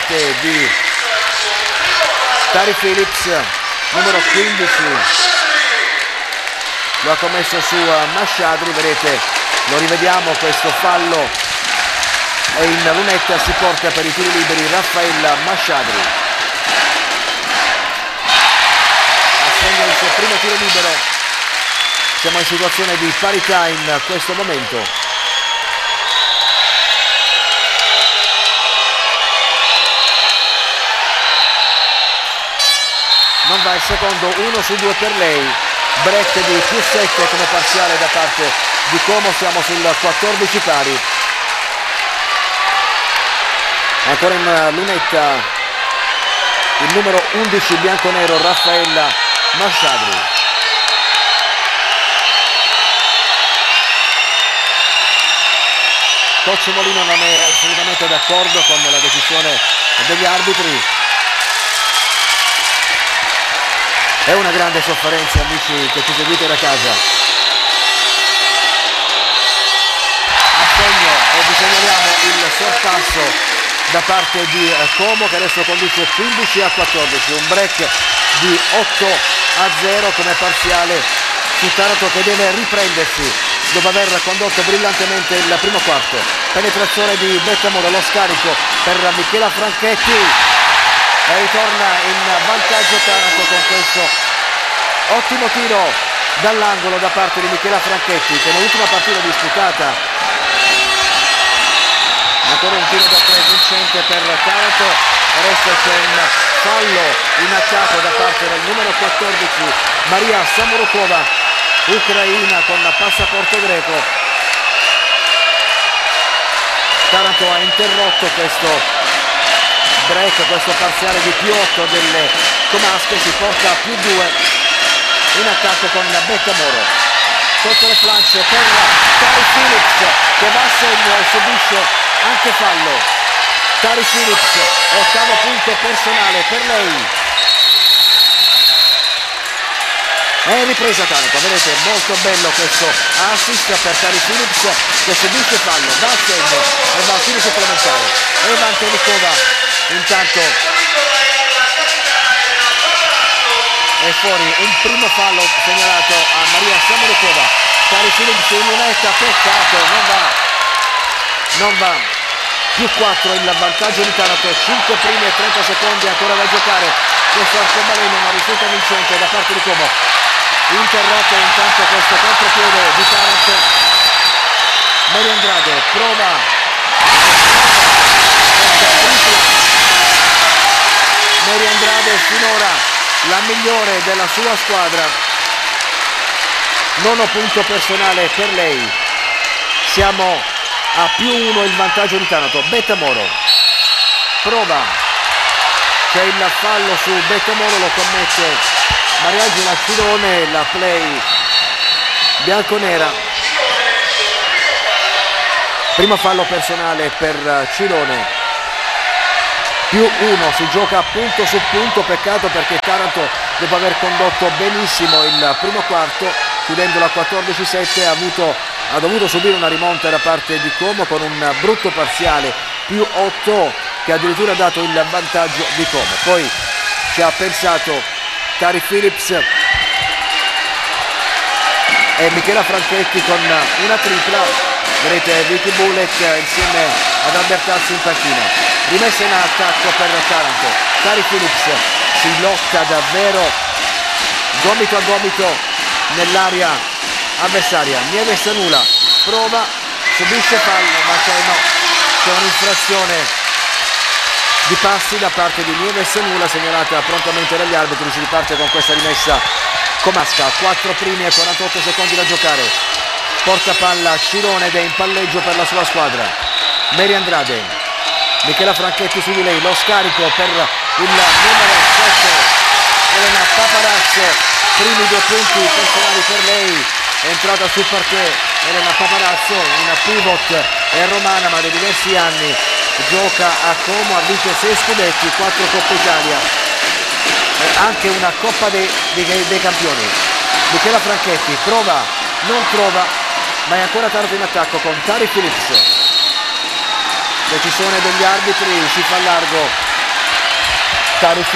parte di Tari Phillips, numero 15, lo ha commesso su Mashadri. Vedete, lo rivediamo questo fallo, e in lunetta si porta per i tiri liberi Rafael Mashadri. Assegna il suo primo tiro libero. Siamo in situazione di parità in questo momento. Non va il secondo, 1 su 2 per lei. Break di +7 come parziale da parte di Como. Siamo sul 14 pari. Ancora in lunetta il numero 11 bianconero Rafael Mashadri. Coach Molino non è assolutamente d'accordo con la decisione degli arbitri. È una grande sofferenza, amici che ci seguite da casa. Assegno, e vi segnaliamo il sorpasso da parte di Como, che adesso conduce 15-14, un break di 8-0 come parziale su Taranto, che deve riprendersi dopo aver condotto brillantemente il primo quarto. Penetrazione di Bettamuro, lo scarico per Michela Franchetti, e ritorna in vantaggio Taranto con questo ottimo tiro dall'angolo da parte di Michela Franchetti, che nell'ultima partita disputata ancora un tiro da 3 vincente per Taranto. Adesso c'è un fallo in attacco da parte del numero 14 Maria Samorukova, ucraina con passaporto greco. Taranto ha interrotto questo break, questo parziale di +8 delle comasche, si porta a +2 in attacco con Bettamoro. Sotto le planche per Tari Phillips, che va a segno e subisce anche fallo. Tari Phillips, ottavo punto personale per lei. È ripresa Taranto, vedete, molto bello questo assist per Tari Phillips, che subisce fallo, va a segno e va a tiro supplementare. Eva Antonikova intanto è fuori, un primo fallo segnalato a Maria Samorukova. Tari Phillips in lunetta, peccato, non va. +4 il vantaggio di Taranto, 5 primi e 30 secondi ancora da giocare. Questo arcobaleno non risulta vincente da parte di Como. Interrotto intanto questo contropiede di Taranto. Mary Andrade prova Mary Andrade, finora la migliore della sua squadra. Nono punto personale per lei. Siamo a +1 il vantaggio di Taranto. Bettamoro prova, c'è il fallo su Bettamoro, lo commette Mariangela Cirone, la play bianconera. Primo fallo personale per Cirone. +1, si gioca punto su punto. Peccato perché Taranto, dopo aver condotto benissimo il primo quarto, chiudendo la 14-7, ha dovuto subire una rimonta da parte di Como con un brutto parziale +8, che addirittura ha dato il vantaggio di Como. Poi ci ha pensato Tari Phillips e Michela Franchetti con una tripla. Vedete Vicky Bulek insieme ad Albertazzi in panchina. Rimessa in attacco per Taranto. Tari Phillips si lotta davvero gomito a gomito nell'area avversaria. Nieves Sanula prova, subisce fallo, ma c'è un'infrazione di passi da parte di Nieves Sanula, segnalata prontamente dagli arbitri. Si riparte con questa rimessa comasca. 4 primi e 48 secondi da giocare. Porta palla Cirone ed è in palleggio per la sua squadra. Mary Andrade, Michela Franchetti su di lei, lo scarico per il numero 7 Elena Paparazzo, primi 2 punti personali per lei. È entrata sul parquet Elena Paparazzo, una pivot, è romana ma da diversi anni gioca a Como, ha vinto 6 scudetti, 4 Coppa Italia, anche una Coppa dei Campioni. Michela Franchetti prova, non trova, ma è ancora tardi in attacco con Tari Phillips. Decisione degli arbitri, si fa largo Tari